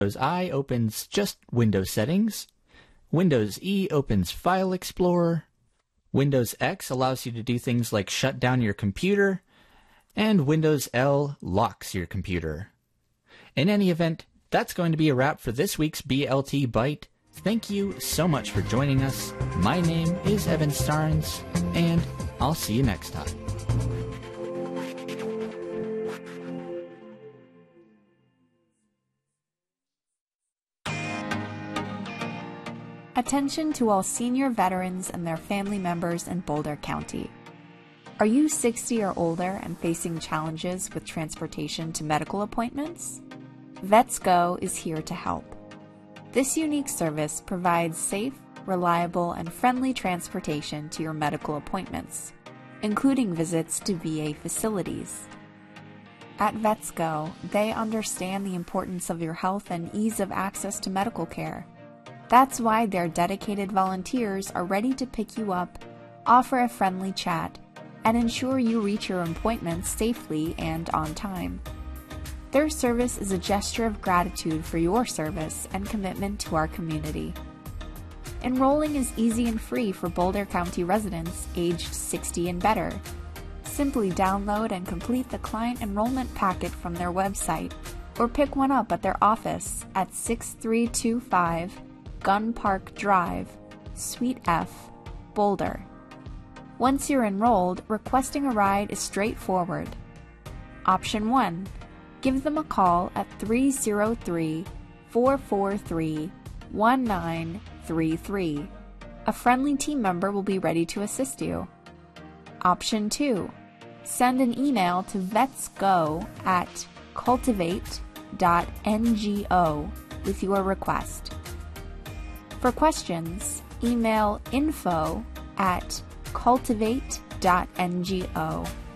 I opens just Windows settings. Windows E opens File Explorer. Windows X allows you to do things like shut down your computer. And Windows L locks your computer. In any event, that's going to be a wrap for this week's BLT Byte. Thank you so much for joining us. My name is Evan Starnes, and I'll see you next time. Attention to all senior veterans and their family members in Boulder County. Are you 60 or older and facing challenges with transportation to medical appointments? Vets Go is here to help. This unique service provides safe, reliable, and friendly transportation to your medical appointments, including visits to VA facilities. At Vets Go, they understand the importance of your health and ease of access to medical care. That's why their dedicated volunteers are ready to pick you up, offer a friendly chat, and ensure you reach your appointments safely and on time. Their service is a gesture of gratitude for your service and commitment to our community. Enrolling is easy and free for Boulder County residents aged 60 and better. Simply download and complete the client enrollment packet from their website or pick one up at their office at 6325 Gun Park Drive, Suite F, Boulder. Once you're enrolled, requesting a ride is straightforward. Option 1. Give them a call at 303-443-1933. A friendly team member will be ready to assist you. Option 2. Send an email to vetsgo@cultivate.ngo with your request. For questions, email info@cultivate.ngo.